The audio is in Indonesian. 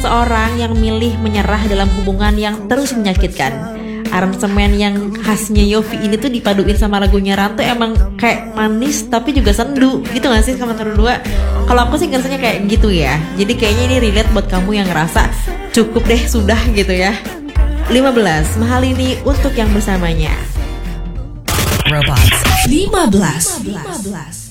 seseorang yang milih menyerah dalam hubungan yang terus menyakitkan. Aransemen yang khasnya Yovie ini tuh dipaduin sama lagunya Ranto emang kayak manis tapi juga sendu gitu gak sih kamu berdua? Kalau aku sih ngerasanya kayak gitu ya. Jadi kayaknya ini relate buat kamu yang ngerasa cukup deh sudah gitu ya. 15. Mahalini untuk yang bersamanya. Robots 15.